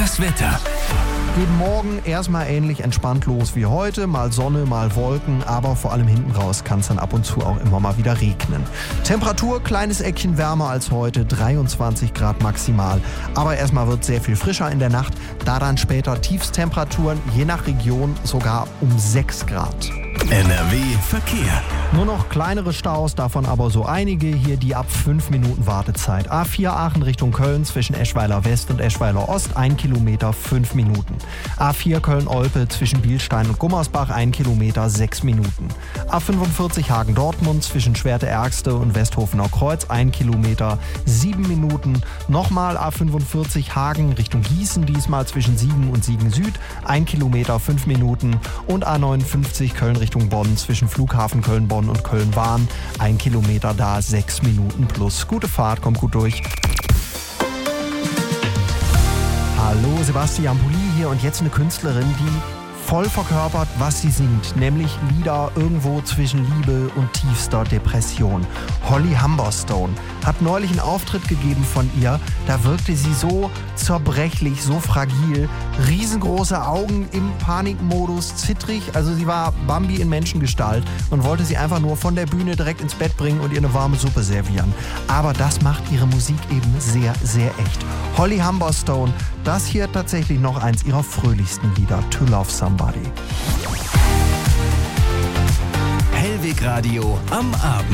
Das Wetter. Geht morgen erstmal ähnlich entspannt los wie heute. Mal Sonne, mal Wolken, aber vor allem hinten raus kann es dann ab und zu auch immer mal wieder regnen. Temperatur, kleines Eckchen wärmer als heute, 23 Grad maximal. Aber erstmal wird sehr viel frischer in der Nacht, da dann später Tiefstemperaturen, je nach Region sogar um 6 Grad. NRW Verkehr. Nur noch kleinere Staus, davon aber so einige hier, die ab 5 Minuten Wartezeit. A4 Aachen Richtung Köln zwischen Eschweiler West und Eschweiler Ost, 1 Kilometer, 5 Minuten. A4 Köln-Olpe zwischen Bielstein und Gummersbach, 1 Kilometer, 6 Minuten. A45 Hagen-Dortmund zwischen Schwerte-Ergste und Westhofener Kreuz, 1 Kilometer, 7 Minuten. Nochmal A45 Hagen Richtung Gießen, diesmal zwischen Siegen und Siegen Süd, 1 Kilometer, 5 Minuten. Und A59 Köln Richtung Bonn zwischen Flughafen Köln-Bonn und Köln-Wahn, 1 Kilometer da, 6 Minuten plus. Gute Fahrt, kommt gut durch. Hallo, Sebastian Pulli hier und jetzt eine Künstlerin, die voll verkörpert, was sie singt, nämlich Lieder irgendwo zwischen Liebe und tiefster Depression. Holly Humberstone hat neulich einen Auftritt gegeben von ihr, da wirkte sie so zerbrechlich, so fragil, riesengroße Augen im Panikmodus, zittrig, also sie war Bambi in Menschengestalt und wollte sie einfach nur von der Bühne direkt ins Bett bringen und ihr eine warme Suppe servieren. Aber das macht ihre Musik eben sehr, sehr echt. Holly Humberstone, das hier tatsächlich noch eins ihrer fröhlichsten Lieder, To Love Somebody. Hellweg Radio am Abend.